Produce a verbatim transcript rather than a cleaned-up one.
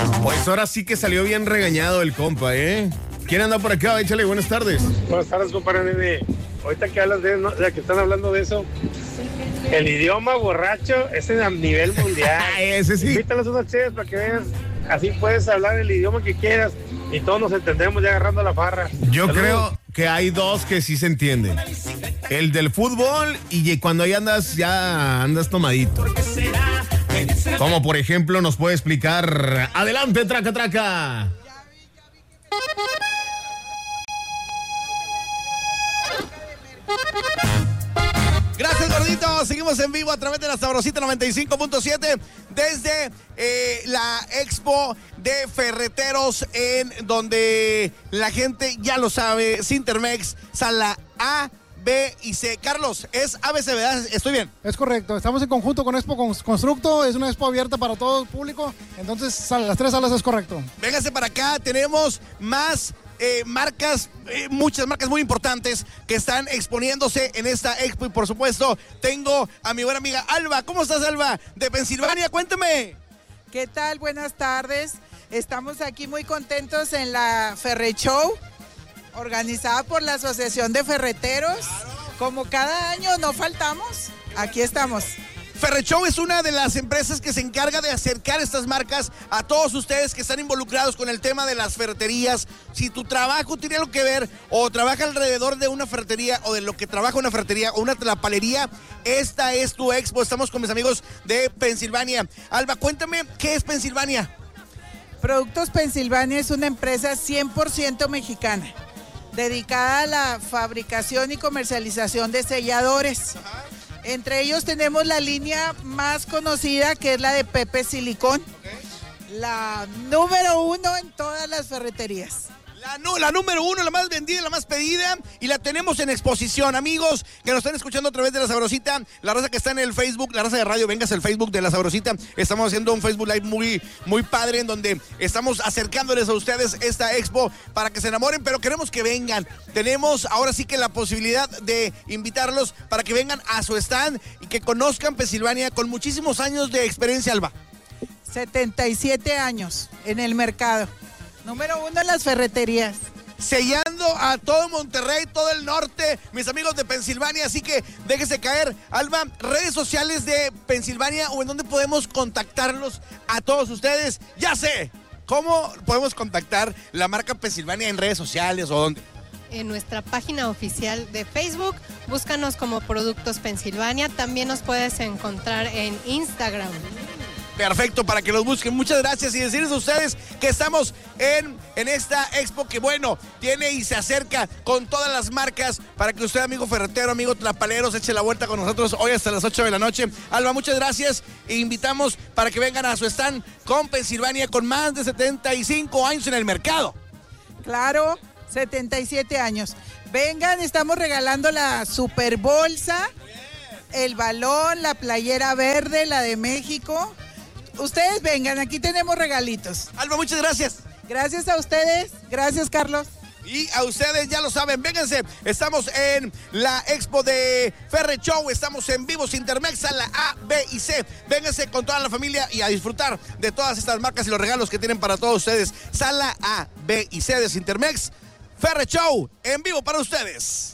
Pues ahora sí que salió bien regañado el compa, ¿eh? ¿Quién anda por acá? Échale, buenas tardes. Buenas tardes, compadre Nene. Ahorita que hablas de, ¿no? de que están hablando de eso, el idioma borracho es a nivel mundial. Ese sí. Invítalos unos chéves para que veas. Así puedes hablar el idioma que quieras y todos nos entendemos ya agarrando la farra. Yo Saludos. creo que hay dos que sí se entienden. El del fútbol y cuando ahí andas, ya andas tomadito. Como por ejemplo nos puede explicar. Adelante, traca, traca. Gracias, gordito. Seguimos en vivo a través de la Sabrosita noventa y cinco punto siete desde eh, la Expo de Ferreteros, en donde la gente ya lo sabe, Sintermex, sala A, B y C. Carlos, es A B C, ¿verdad? ¿Estoy bien? Es correcto, estamos en conjunto con Expo Constructo, es una expo abierta para todo el público, entonces las tres salas es correcto. Véngase para acá, tenemos más eh, marcas, eh, muchas marcas muy importantes que están exponiéndose en esta expo y por supuesto tengo a mi buena amiga Alba. ¿Cómo estás, Alba? De Pensilvania, cuéntame. ¿Qué tal? Buenas tardes. Estamos aquí muy contentos en la Ferre Show, organizada por la Asociación de Ferreteros. Como cada año no faltamos, aquí estamos. Ferreshow es una de las empresas que se encarga de acercar estas marcas a todos ustedes que están involucrados con el tema de las ferreterías. Si tu trabajo tiene algo que ver o trabaja alrededor de una ferretería o de lo que trabaja una ferretería o una tlapalería, esta es tu expo. Estamos con mis amigos de Pensilvania. Alba, cuéntame, ¿qué es Pensilvania? Productos Pensilvania es una empresa cien por ciento mexicana, dedicada a la fabricación y comercialización de selladores. Ajá. Entre ellos tenemos la línea más conocida, que es la de Pepe Silicón, okay. La número uno en todas las ferreterías. La, no, la número uno, la más vendida, la más pedida, y la tenemos en exposición. Amigos que nos están escuchando a través de La Sabrosita, la raza que está en el Facebook, la raza de radio, vengas al Facebook de La Sabrosita. Estamos haciendo un Facebook Live muy, muy padre, en donde estamos acercándoles a ustedes esta expo para que se enamoren, pero queremos que vengan. Tenemos ahora sí que la posibilidad de invitarlos para que vengan a su stand y que conozcan Pensilvania con muchísimos años de experiencia, Alba. setenta y siete años en el mercado. Número uno en las ferreterías. Sellando a todo Monterrey, todo el norte, mis amigos de Pensilvania, así que déjese caer. Alba, redes sociales de Pensilvania o en donde podemos contactarlos a todos ustedes. Ya sé, ¿cómo podemos contactar la marca Pensilvania en redes sociales o dónde? En nuestra página oficial de Facebook, búscanos como Productos Pensilvania. También nos puedes encontrar en Instagram. Perfecto, para que los busquen. Muchas gracias y decirles a ustedes que estamos en, en esta expo que, bueno, tiene y se acerca con todas las marcas para que usted, amigo ferretero, amigo tlapalero, se eche la vuelta con nosotros hoy hasta las ocho de la noche. Alba, muchas gracias e invitamos para que vengan a su stand con Pensilvania con más de setenta y cinco años en el mercado. Claro, setenta y siete años. Vengan, estamos regalando la super bolsa, el balón, la playera verde, la de México. Ustedes vengan, aquí tenemos regalitos. Alba, muchas gracias. Gracias a ustedes, gracias Carlos. Y a ustedes ya lo saben, vénganse, estamos en la expo de Ferreshow, estamos en vivo, Sintermex, sala A, B y C. Vénganse con toda la familia y a disfrutar de todas estas marcas y los regalos que tienen para todos ustedes. Sala A, B y C de Sintermex, Ferreshow, en vivo para ustedes.